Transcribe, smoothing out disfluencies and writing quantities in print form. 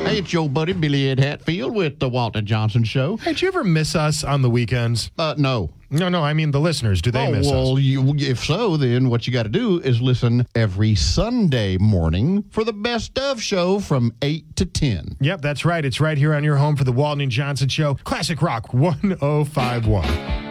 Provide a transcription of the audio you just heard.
Hey, it's your buddy Billy Ed Hatfield with the Walton Johnson Show. Hey, do you ever miss us on the weekends? No. No, I mean the listeners. Do they miss us? Well, if so, then what you got to do is listen every Sunday morning for the Best Of show from 8 to 10. Yep, that's right. It's right here on your home for the Walton and Johnson Show. Classic Rock 1051.